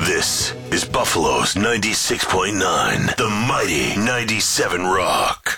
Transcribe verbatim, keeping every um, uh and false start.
This is Buffalo's ninety-six point nine, the mighty ninety-seven Rock.